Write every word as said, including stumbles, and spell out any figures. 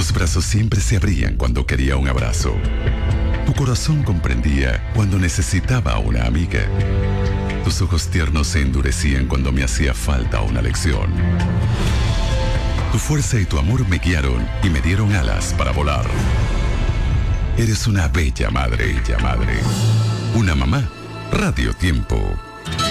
Tus brazos siempre se abrían cuando quería un abrazo. Tu corazón comprendía cuando necesitaba una amiga. Tus ojos tiernos se endurecían cuando me hacía falta una lección. Tu fuerza y tu amor me guiaron y me dieron alas para volar. Eres una bella madre, bella madre. Una mamá. Radio Tiempo.